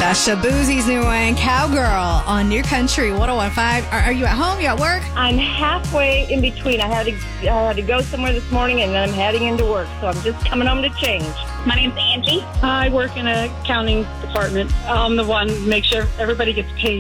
Shaboozie's new one, Cowgirl, on New Country 101.5. Are you at home? You at work? I'm halfway in between. I had to go somewhere this morning, and then I'm heading into work, so I'm just coming home to change. My name's Angie. I work in an accounting department. I'm the one to make sure everybody gets paid.